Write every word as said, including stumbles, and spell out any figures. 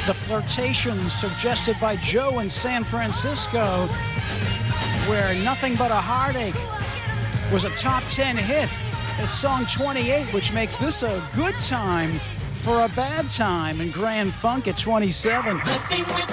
the flirtations suggested by Joe in San Francisco, where Nothing But a Heartache was a top ten hit. It's song twenty-eight, which makes this a good time for a bad time, and Grand Funk at twenty-seven.